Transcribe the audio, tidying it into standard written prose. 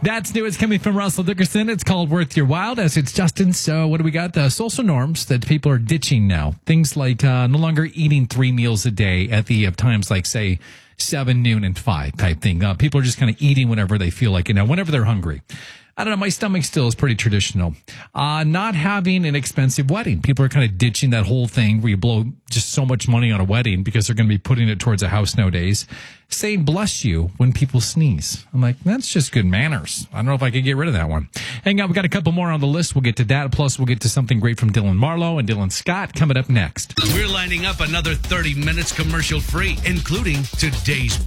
That's new. It's coming from Russell Dickerson. It's called Worth Your While. As it's Justin. So what do we got? The social norms that people are ditching now. Things like no longer eating 3 meals a day at the times like, say, 7, noon, and 5 type thing. People are just kind of eating whenever they feel like it now, whenever they're hungry. I don't know. My stomach still is pretty traditional. Not having an expensive wedding. People are kind of ditching that whole thing where you blow just so much money on a wedding because they're going to be putting it towards a house nowadays. Saying bless you when people sneeze. I'm like, that's just good manners. I don't know if I could get rid of that one. Hang on. We got a couple more on the list. We'll get to that. Plus, we'll get to something great from Dylan Marlowe and Dylan Scott coming up next. We're lining up another 30 minutes commercial free, including today's